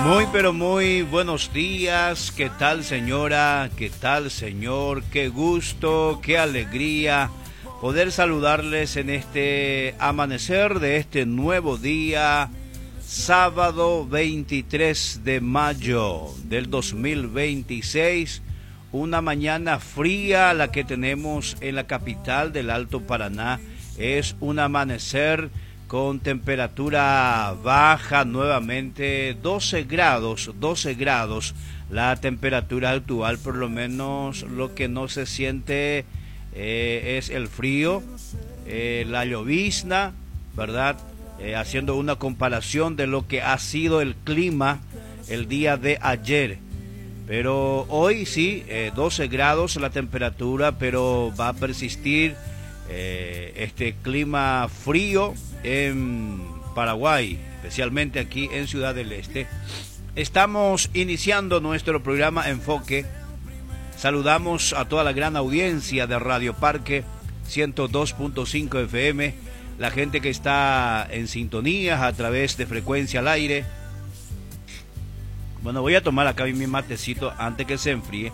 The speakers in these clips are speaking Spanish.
Muy pero muy buenos días, ¿qué tal señora? ¿Qué tal señor? Qué gusto, qué alegría poder saludarles en este amanecer de este nuevo día, sábado 23 de mayo del 2026, una mañana fría la que tenemos en la capital del Alto Paraná, es un amanecer con temperatura baja nuevamente, 12 grados la temperatura actual, por lo menos lo que no se siente es el frío, la llovizna, ¿verdad? Haciendo una comparación de lo que ha sido el clima el día de ayer. Pero hoy sí, 12 grados la temperatura, pero va a persistir este clima frío en Paraguay, especialmente aquí en Ciudad del Este. Estamos iniciando nuestro programa Enfoque. Saludamos a toda la gran audiencia de Radio Parque 102.5 FM, la gente que está en sintonía a través de Frecuencia al Aire. Bueno, voy a tomar acá mi matecito antes que se enfríe.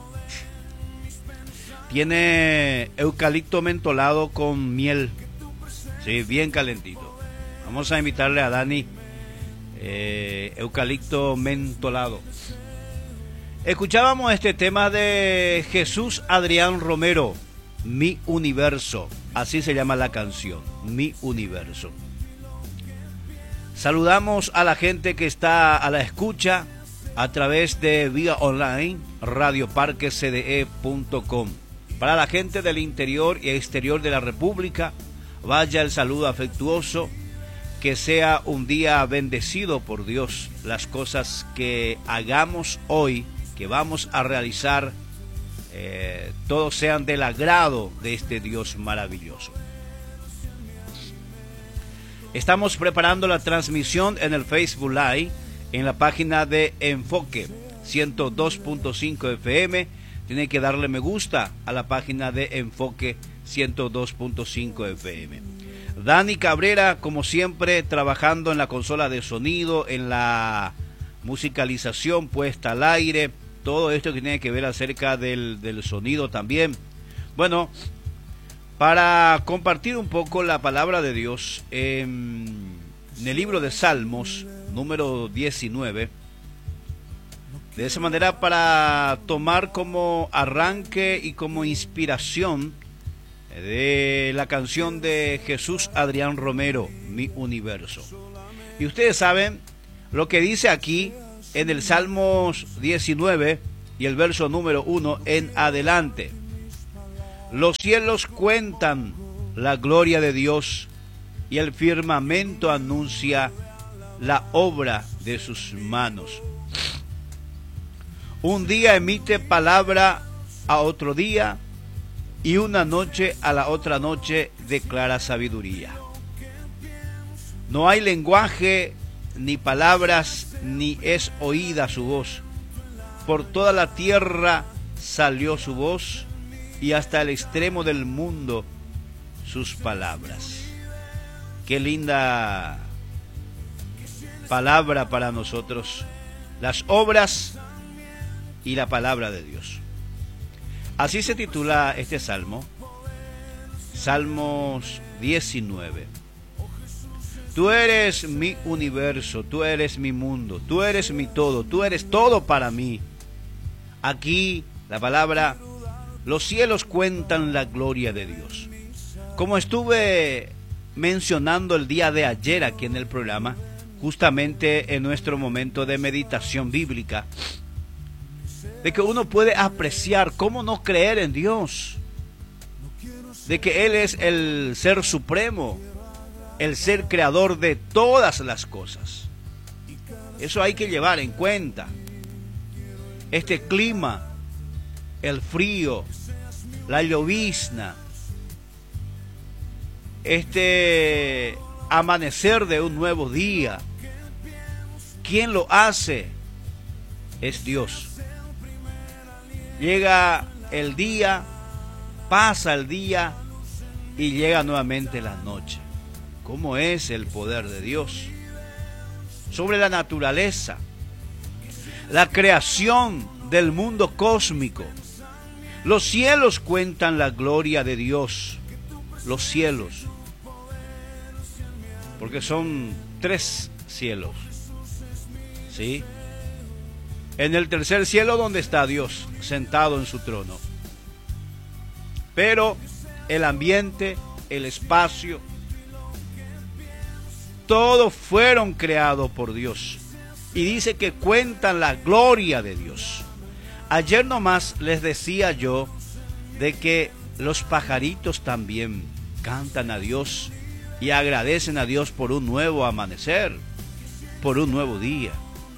Tiene eucalipto mentolado con miel, sí, bien calentito. Vamos a invitarle a Dani, eucalipto mentolado. Escuchábamos este tema de Jesús Adrián Romero, Mi Universo, así se llama la canción, Mi Universo. Saludamos a la gente que está a la escucha a través de vía online, radioparquecde.com. Para la gente del interior y exterior de la República, vaya el saludo afectuoso. Que sea un día bendecido por Dios. Las cosas que hagamos hoy, que vamos a realizar, todos sean del agrado de este Dios maravilloso. Estamos preparando la transmisión en el Facebook Live, en la página de Enfoque 102.5 FM. Tiene que darle me gusta a la página de Enfoque 102.5 FM. Dani Cabrera, como siempre, trabajando en la consola de sonido, en la musicalización puesta al aire, todo esto que tiene que ver acerca del sonido también. Bueno, para compartir un poco la palabra de Dios, en el libro de Salmos, número 19, de esa manera para tomar como arranque y como inspiración de la canción de Jesús Adrián Romero, Mi Universo. Y ustedes saben lo que dice aquí en el Salmos 19 y el verso número 1 en adelante. Los cielos cuentan la gloria de Dios y el firmamento anuncia la obra de sus manos. Un día emite palabra a otro día, y una noche a la otra noche declara sabiduría. No hay lenguaje, ni palabras, ni es oída su voz. Por toda la tierra salió su voz, y hasta el extremo del mundo sus palabras. Qué linda palabra para nosotros, las obras y la palabra de Dios. Así se titula este salmo, Salmos 19. Tú eres mi universo, tú eres mi mundo, tú eres mi todo, tú eres todo para mí. Aquí la palabra, los cielos cuentan la gloria de Dios. Como estuve mencionando el día de ayer aquí en el programa, justamente en nuestro momento de meditación bíblica, de que uno puede apreciar cómo no creer en Dios, de que Él es el ser supremo, el ser creador de todas las cosas. Eso hay que llevar en cuenta. Este clima, el frío, la llovizna, este amanecer de un nuevo día, ¿quién lo hace? Es Dios. Llega el día, pasa el día y llega nuevamente la noche. ¿Cómo es el poder de Dios sobre la naturaleza? la creación del mundo cósmico. Los cielos cuentan la gloria de Dios. Los cielos. Porque son 3 cielos. ¿Sí? En el tercer cielo donde está Dios sentado en su trono. Pero el ambiente, el espacio, todos fueron creados por Dios. Y dice que cuentan la gloria de Dios. Ayer nomás les decía yo de que los pajaritos también cantan a Dios y agradecen a Dios por un nuevo amanecer, por un nuevo día.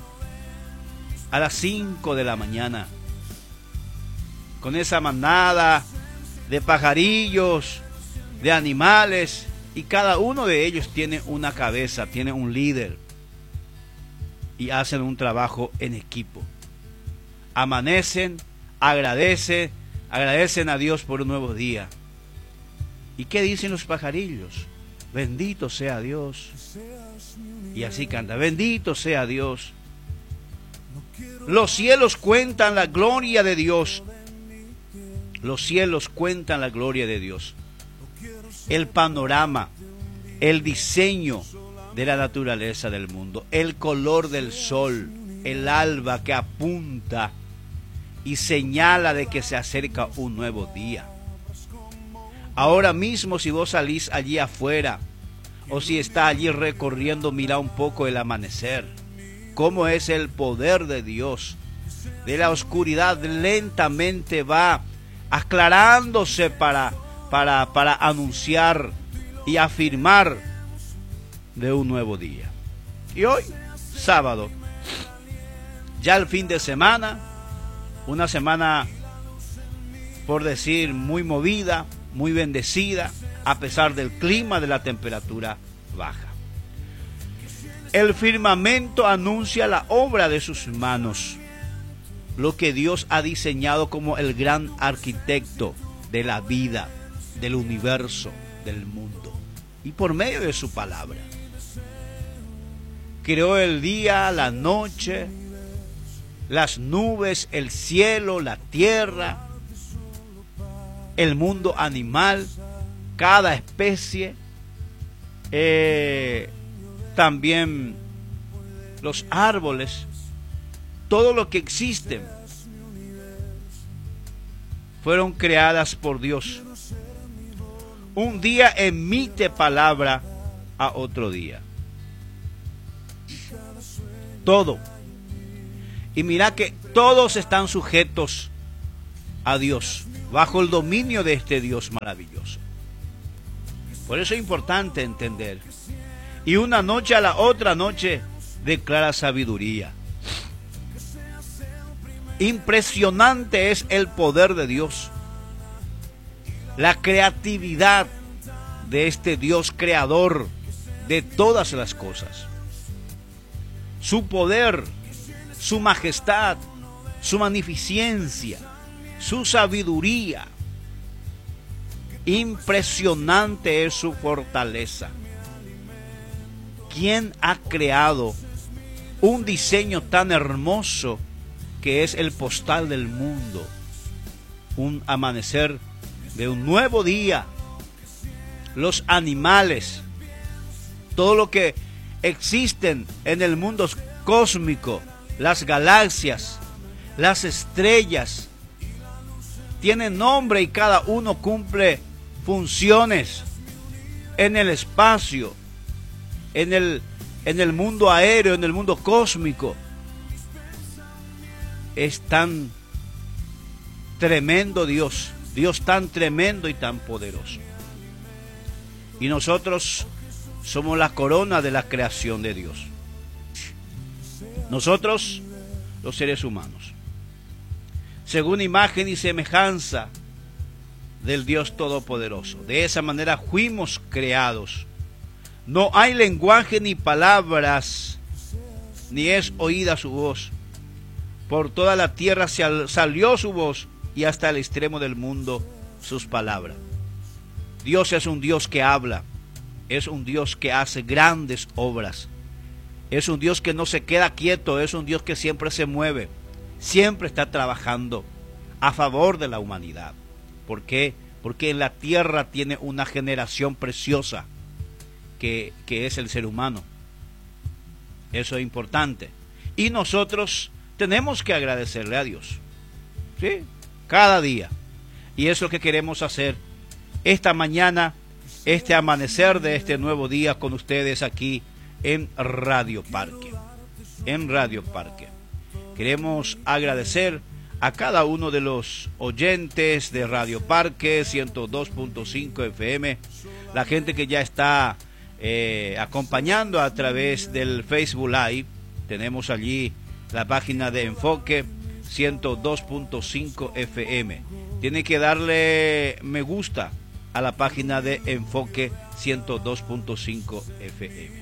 A las 5 de la mañana, con esa manada de pajarillos, de animales, y cada uno de ellos tiene una cabeza, tiene un líder, y hacen un trabajo en equipo. Amanecen, agradecen a Dios por un nuevo día. ¿Y qué dicen los pajarillos? Bendito sea Dios. Y así canta, bendito sea Dios. Los cielos cuentan la gloria de Dios. Los cielos cuentan la gloria de Dios. El panorama, el diseño de la naturaleza del mundo, el color del sol, el alba que apunta y señala de que se acerca un nuevo día. Ahora mismo, si vos salís allí afuera o si está allí recorriendo, mira un poco el amanecer, cómo es el poder de Dios. De la oscuridad lentamente va aclarándose para anunciar y afirmar de un nuevo día. Y hoy, sábado, ya el fin de semana, una semana, por decir, muy movida, muy bendecida, a pesar del clima, de la temperatura baja. El firmamento anuncia la obra de sus manos, lo que Dios ha diseñado como el gran arquitecto de la vida, del universo, del mundo, y por medio de su palabra. Creó el día, la noche, las nubes, el cielo, la tierra, el mundo animal, cada especie, también los árboles, todo lo que existe, fueron creadas por Dios. Un día emite palabra a otro día. Todo. Y mira que todos están sujetos a Dios, bajo el dominio de este Dios maravilloso. Por eso es importante entender. Y una noche a la otra noche declara sabiduría. Impresionante es el poder de Dios, la creatividad de este Dios creador de todas las cosas. Su poder, su majestad, su magnificencia, su sabiduría. Impresionante es su fortaleza. ¿Quién ha creado un diseño tan hermoso que es el postal del mundo? Un amanecer de un nuevo día. Los animales, todo lo que existen en el mundo cósmico, las galaxias, las estrellas, tienen nombre y cada uno cumple funciones en el espacio, en el mundo aéreo, en el mundo cósmico. Es tan tremendo Dios, Dios tan tremendo y tan poderoso. Y nosotros somos la corona de la creación de Dios. Nosotros, los seres humanos, según imagen y semejanza del Dios Todopoderoso. De esa manera fuimos creados. No hay lenguaje ni palabras, ni es oída su voz. Por toda la tierra salió su voz, y hasta el extremo del mundo sus palabras. Dios es un Dios que habla, es un Dios que hace grandes obras, Es un Dios que no se queda quieto, es un Dios que siempre se mueve, siempre está trabajando a favor de la humanidad. ¿Por qué? Porque en la tierra tiene una generación preciosa que es el ser humano. Eso es importante. Y nosotros tenemos que agradecerle a Dios, ¿sí? Cada día. Y eso es lo que queremos hacer esta mañana, este amanecer de este nuevo día con ustedes aquí en Radio Parque. En Radio Parque. Queremos agradecer a cada uno de los oyentes de Radio Parque 102.5 FM, la gente que ya está acompañando a través del Facebook Live. Tenemos allí la página de Enfoque 102.5 FM. Tiene que darle me gusta a la página de Enfoque 102.5 FM.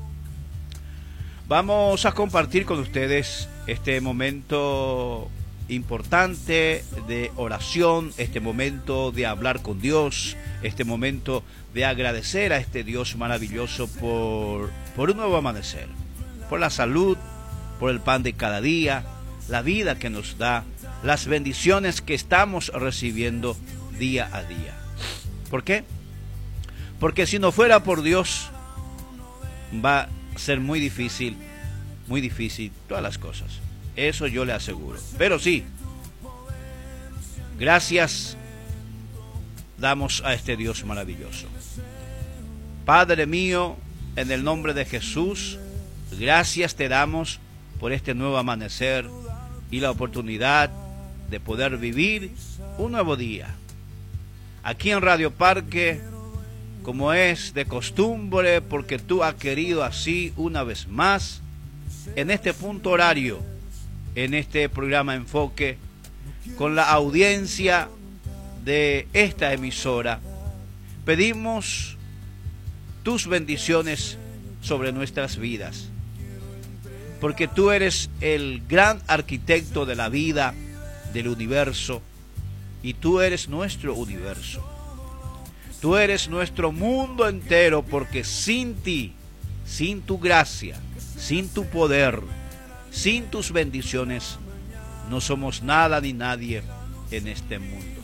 Vamos a compartir con ustedes este momento importante de oración, este momento de hablar con Dios, este momento de agradecer a este Dios maravilloso por un nuevo amanecer, por la salud, por el pan de cada día, la vida que nos da, las bendiciones que estamos recibiendo día a día. ¿Por qué? Porque si no fuera por Dios, va a ser muy difícil todas las cosas. Eso yo le aseguro. Pero sí, gracias damos a este Dios maravilloso. Padre mío, en el nombre de Jesús, gracias te damos por este nuevo amanecer y la oportunidad de poder vivir un nuevo día. Aquí en Radio Parque, como es de costumbre, porque tú has querido así una vez más, en este punto horario, en este programa Enfoque, con la audiencia de esta emisora, pedimos tus bendiciones sobre nuestras vidas, porque tú eres el gran arquitecto de la vida, del universo, y tú eres nuestro universo. Tú eres nuestro mundo entero, porque sin ti, sin tu gracia, sin tu poder, sin tus bendiciones, no somos nada ni nadie en este mundo.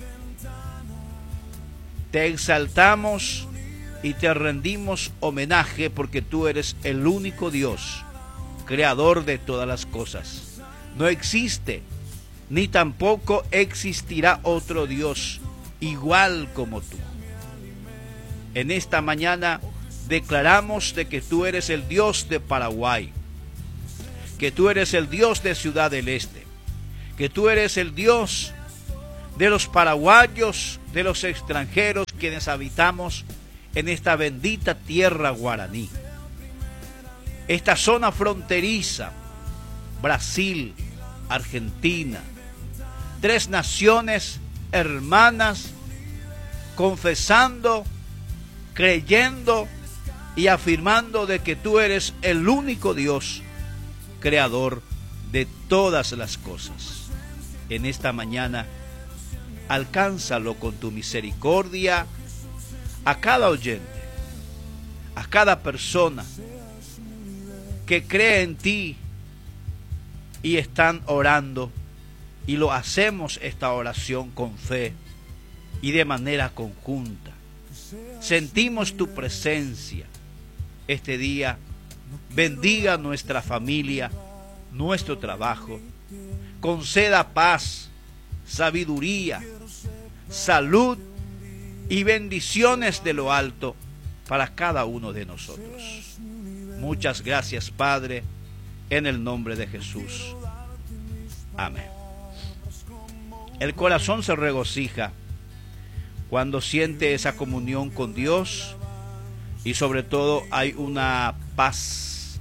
Te exaltamos y te rendimos homenaje porque tú eres el único Dios, creador de todas las cosas. No existe, ni tampoco existirá otro Dios igual como tú. En esta mañana declaramos de que tú eres el Dios de Paraguay, que tú eres el Dios de Ciudad del Este, que tú eres el Dios de los paraguayos, de los extranjeros quienes habitamos en esta bendita tierra guaraní. Esta zona fronteriza, Brasil, Argentina, 3 naciones hermanas, confesando, creyendo y afirmando de que tú eres el único Dios, creador de todas las cosas. En esta mañana, alcánzalo con tu misericordia a cada oyente, a cada persona que cree en ti y están orando, y lo hacemos esta oración con fe y de manera conjunta. Sentimos tu presencia este día. Bendiga nuestra familia, nuestro trabajo, conceda paz, sabiduría, salud y bendiciones de lo alto para cada uno de nosotros. Muchas gracias, Padre, en el nombre de Jesús. Amén. El corazón se regocija cuando siente esa comunión con Dios, y sobre todo hay una paz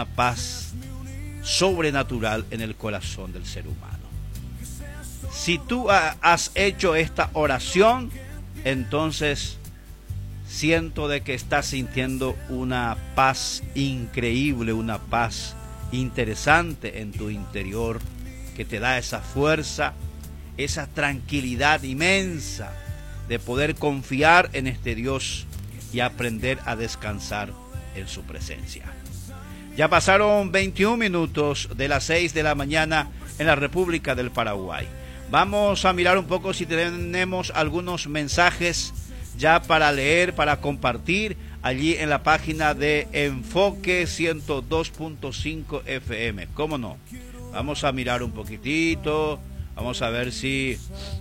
sobrenatural en el corazón del ser humano. Si tú has hecho esta oración, entonces siento de que estás sintiendo una paz increíble, una paz interesante en tu interior, que te da esa fuerza, esa tranquilidad inmensa de poder confiar en este Dios y aprender a descansar en su presencia. Ya pasaron 21 minutos de las 6 de la mañana en la República del Paraguay. Vamos a mirar un poco si tenemos algunos mensajes ya para leer, para compartir allí en la página de Enfoque 102.5 FM. ¿Cómo no? Vamos a mirar un poquitito, vamos a ver si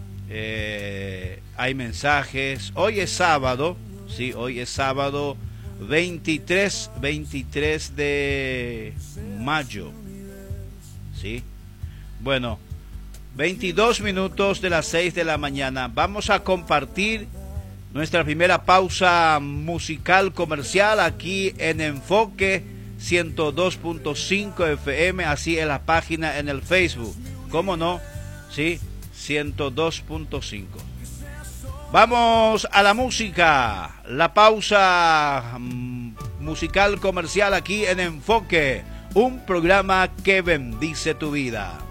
hay mensajes. Hoy es sábado, sí, hoy es sábado 23 de mayo, sí. Bueno, 22 minutos de las 6 de la mañana. Vamos a compartir nuestra primera pausa musical comercial aquí en Enfoque 102.5 FM, así en la página en el Facebook. ¿Cómo no? Sí, 102.5. Vamos a la música, la pausa musical comercial aquí en Enfoque, un programa que bendice tu vida.